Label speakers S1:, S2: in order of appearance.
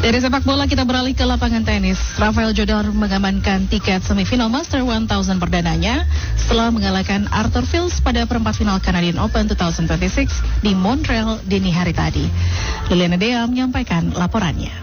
S1: Dari sepak bola kita beralih ke lapangan tenis. Rafael Jodor mengamankan tiket semifinal Master 1000 perdananya setelah mengalahkan Arthur Fils pada perempat final Canadian Open 2026 di Montreal dini hari tadi. Liliana Dea menyampaikan laporannya.